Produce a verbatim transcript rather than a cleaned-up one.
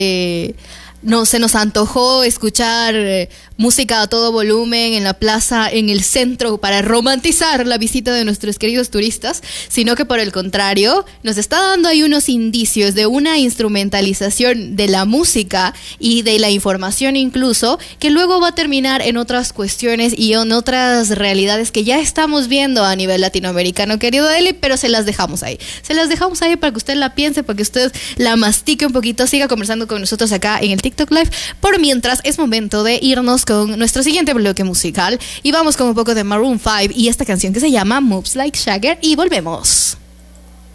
Eh, no se nos antojó escuchar eh, música a todo volumen en la plaza, en el centro, para romantizar la visita de nuestros queridos turistas, sino que por el contrario, nos está dando ahí unos indicios de una instrumentalización de la música y de la información incluso, que luego va a terminar en otras cuestiones y en otras realidades que ya estamos viendo a nivel latinoamericano, querido Eli, pero se las dejamos ahí. Se las dejamos ahí para que usted la piense, para que usted la mastique un poquito, siga conversando con nosotros acá en el TikTok Live. Por mientras, es momento de irnos con nuestro siguiente bloque musical y vamos con un poco de Maroon five y esta canción que se llama Moves Like Jagger y volvemos.